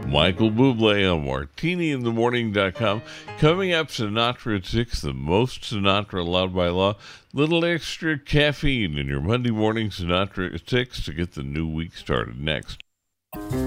Michael Bublé on MartiniInTheMorning.com. Coming up, Sinatra at 6, the most Sinatra allowed by law. Little extra caffeine in your Monday morning Sinatra at 6 to get the new week started. Next.